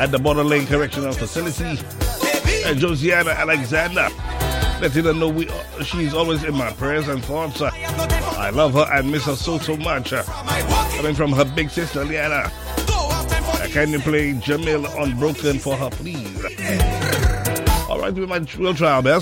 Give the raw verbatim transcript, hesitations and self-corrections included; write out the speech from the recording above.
at the Border Lane Correctional Facility. And Josiana Alexander, letting her know we, she's always in my prayers and thoughts. I love her and miss her so, so much. Coming from her big sister, Liana. Can you play Jamil Unbroken for her, please? All right, we might, we'll try our best.